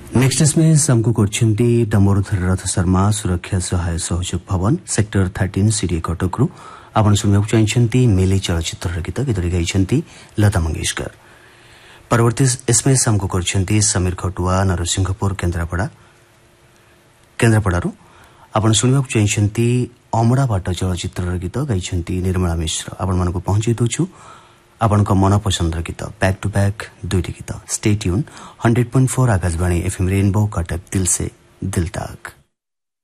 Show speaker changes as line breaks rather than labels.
Next इसमें हमको करछंती दामोदर रथ शर्मा सुरक्षा सहाय सहयोग भवन सेक्टर 13 सीडी कटकरू आपण सुनिବାକୁ चाहछंती मेले चलचित्र गीत गीतरी गाइछंती लता मंगेशकर। परवर्ती इसमें हमको करछंती समीर खटुआ नरसिंहपुर केन्द्रापड़ारू आपण सुनिବାକୁ चाहछंती अमड़ा बाट चलचित्र गीत गाइछंती निर्मला मिश्र। आपण मानको पहुंची दोछु आपनका मन पसंद गीत बैक टू बैक दुईटी गीत। Stay tune 100.4 Akashvani FM rainbow Cuttack दिल से दिल तक।